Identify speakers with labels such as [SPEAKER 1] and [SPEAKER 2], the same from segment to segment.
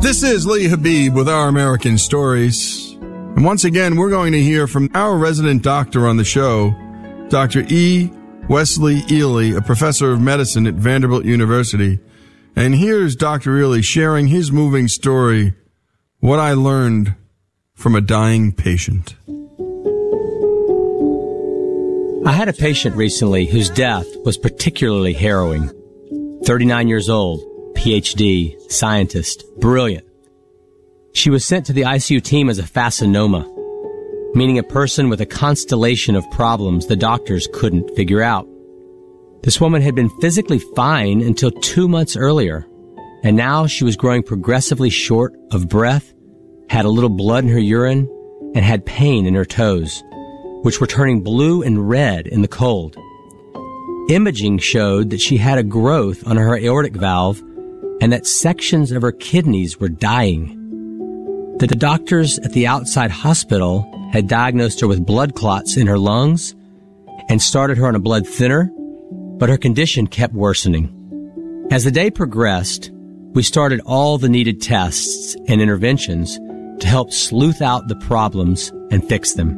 [SPEAKER 1] This is Lee Habib with Our American Stories. And once again, we're going to hear from our resident doctor on the show, Dr. E. Wesley Ely, a professor of medicine at Vanderbilt University. And here's Dr. Ely sharing his moving story, What I Learned from a Dying Patient.
[SPEAKER 2] I had a patient recently whose death was particularly harrowing. 39 years old, PhD, scientist, brilliant. She was sent to the ICU team as a fascinoma, meaning a person with a constellation of problems the doctors couldn't figure out. This woman had been physically fine until 2 months earlier, and now she was growing progressively short of breath, had a little blood in her urine, and had pain in her toes, which were turning blue and red in the cold. Imaging showed that she had a growth on her aortic valve and that sections of her kidneys were dying. The doctors at the outside hospital had diagnosed her with blood clots in her lungs and started her on a blood thinner, but her condition kept worsening. As the day progressed, we started all the needed tests and interventions to help sleuth out the problems and fix them.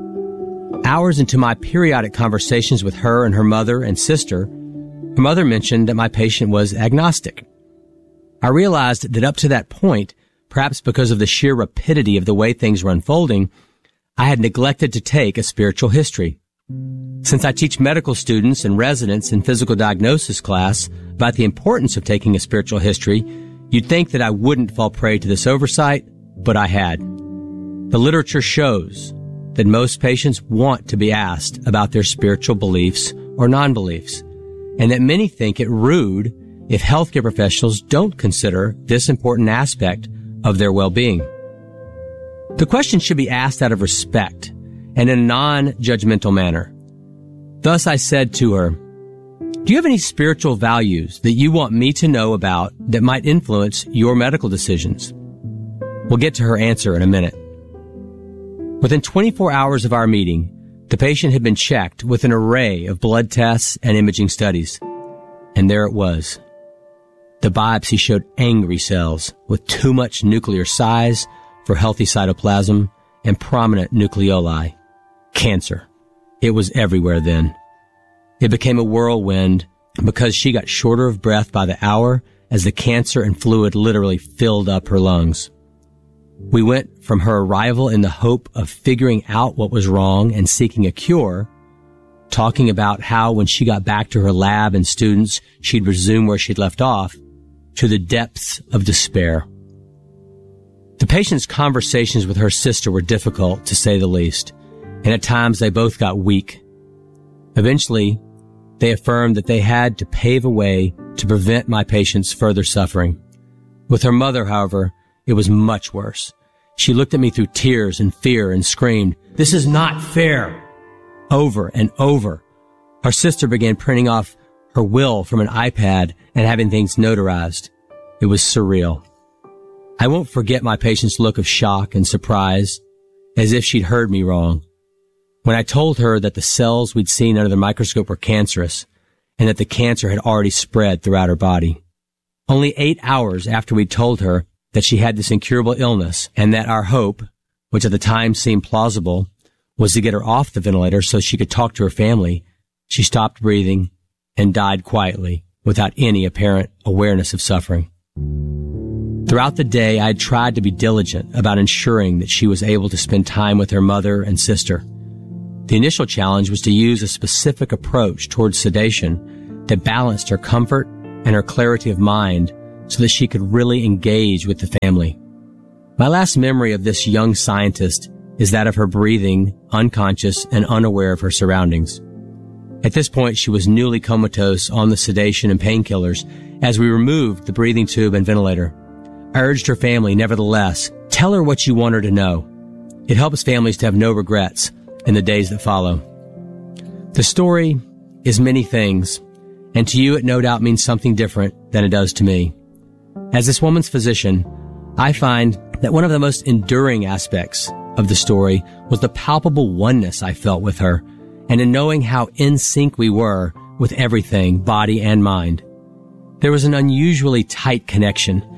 [SPEAKER 2] Hours into my periodic conversations with her and her mother and sister, her mother mentioned that my patient was agnostic. I realized that up to that point, perhaps because of the sheer rapidity of the way things were unfolding, I had neglected to take a spiritual history. Since I teach medical students and residents in physical diagnosis class about the importance of taking a spiritual history, you'd think that I wouldn't fall prey to this oversight, but I had. The literature shows that most patients want to be asked about their spiritual beliefs or non-beliefs, and that many think it rude if healthcare professionals don't consider this important aspect of their well-being. The question should be asked out of respect and in a non-judgmental manner. Thus I said to her, "Do you have any spiritual values that you want me to know about that might influence your medical decisions?" We'll get to her answer in a minute. Within 24 hours of our meeting, the patient had been checked with an array of blood tests and imaging studies. And there it was. The biopsy showed angry cells with too much nuclear size for healthy cytoplasm and prominent nucleoli. Cancer. It was everywhere then. It became a whirlwind because she got shorter of breath by the hour as the cancer and fluid literally filled up her lungs. We went from her arrival in the hope of figuring out what was wrong and seeking a cure, talking about how when she got back to her lab and students, she'd resume where she'd left off, to the depths of despair. The patient's conversations with her sister were difficult, to say the least, and at times they both got weak. Eventually, they affirmed that they had to pave a way to prevent my patient's further suffering. With her mother, however, it was much worse. She looked at me through tears and fear and screamed, "This is not fair!" over and over. Our sister began printing off her will from an iPad and having things notarized. It was surreal. I won't forget my patient's look of shock and surprise, as if she'd heard me wrong, when I told her that the cells we'd seen under the microscope were cancerous and that the cancer had already spread throughout her body. Only 8 hours after we'd told her that she had this incurable illness and that our hope, which at the time seemed plausible, was to get her off the ventilator so she could talk to her family, she stopped breathing and died quietly without any apparent awareness of suffering. Throughout the day, I had tried to be diligent about ensuring that she was able to spend time with her mother and sister. The initial challenge was to use a specific approach towards sedation that balanced her comfort and her clarity of mind so that she could really engage with the family. My last memory of this young scientist is that of her breathing, unconscious and unaware of her surroundings. At this point, she was newly comatose on the sedation and painkillers as we removed the breathing tube and ventilator. I urged her family, nevertheless, tell her what you want her to know. It helps families to have no regrets in the days that follow. The story is many things, and to you it no doubt means something different than it does to me. As this woman's physician, I find that one of the most enduring aspects of the story was the palpable oneness I felt with her, and in knowing how in sync we were with everything, body and mind. There was an unusually tight connection,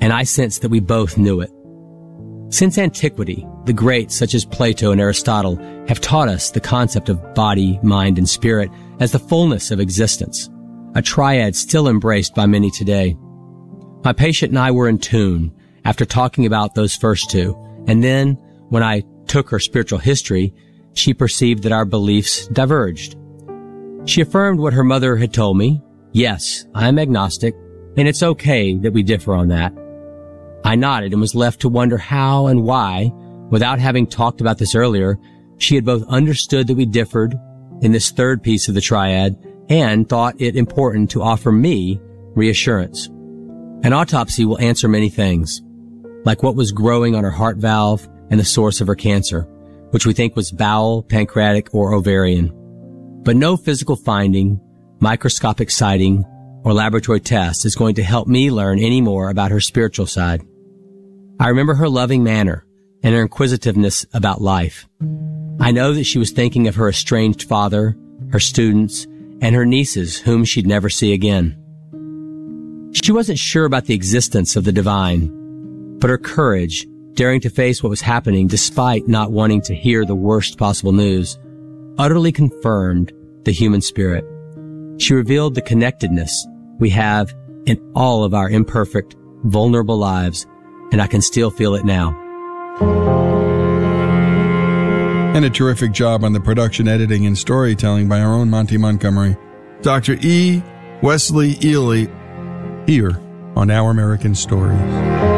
[SPEAKER 2] and I sensed that we both knew it. Since antiquity, the greats such as Plato and Aristotle have taught us the concept of body, mind, and spirit as the fullness of existence, a triad still embraced by many today. My patient and I were in tune after talking about those first two, and then, when I took her spiritual history, she perceived that our beliefs diverged. She affirmed what her mother had told me. Yes, I'm agnostic, and it's okay that we differ on that. I nodded and was left to wonder how and why, without having talked about this earlier, she had both understood that we differed in this third piece of the triad and thought it important to offer me reassurance. An autopsy will answer many things, like what was growing on her heart valve and the source of her cancer, which we think was bowel, pancreatic, or ovarian. But no physical finding, microscopic sighting, or laboratory test is going to help me learn any more about her spiritual side. I remember her loving manner and her inquisitiveness about life. I know that she was thinking of her estranged father, her students, and her nieces whom she'd never see again. She wasn't sure about the existence of the divine, but her courage, daring to face what was happening despite not wanting to hear the worst possible news, utterly confirmed the human spirit. She revealed the connectedness we have in all of our imperfect, vulnerable lives, and I can still feel it now.
[SPEAKER 1] And a terrific job on the production, editing, and storytelling by our own Monty Montgomery. Dr. E. Wesley Ely, here on Our American Stories.